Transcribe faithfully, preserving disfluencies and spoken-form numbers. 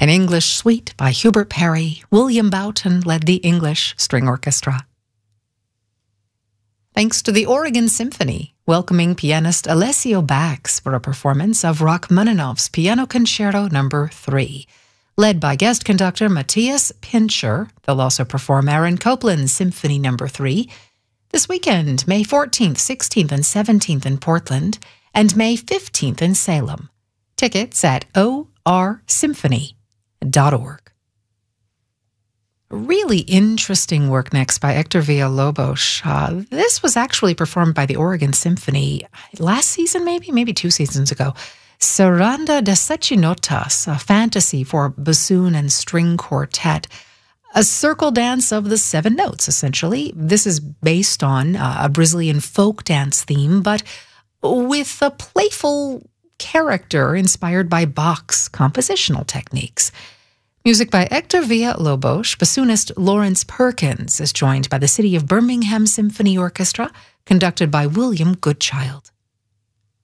An English Suite by Hubert Parry. William Boughton led the English String Orchestra. Thanks to the Oregon Symphony, welcoming pianist Alessio Bax for a performance of Rachmaninoff's Piano Concerto Number three. Led by guest conductor Matthias Pincher, they'll also perform Aaron Copland's Symphony Number three this weekend, May fourteenth, sixteenth, and seventeenth in Portland, and May fifteenth in Salem. Tickets at o r symphony dot org. Really interesting work next by Hector Villalobos. Uh, this was actually performed by the Oregon Symphony last season, maybe, maybe two seasons ago. Saranda de Sete Notas, a fantasy for bassoon and string quartet. A circle dance of the seven notes, essentially. This is based on uh, a Brazilian folk dance theme, but with a playful character inspired by Bach's compositional techniques. Music by Hector Villalobos. Bassoonist Lawrence Perkins is joined by the City of Birmingham Symphony Orchestra, conducted by William Goodchild.